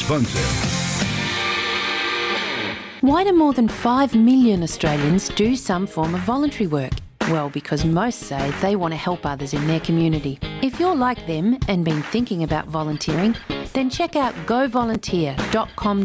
Sunset. Why do more than 5 million Australians do some form of voluntary work? Well, because most say they want to help others in their community. If you're like them and been thinking about volunteering, then check out govolunteer.com.au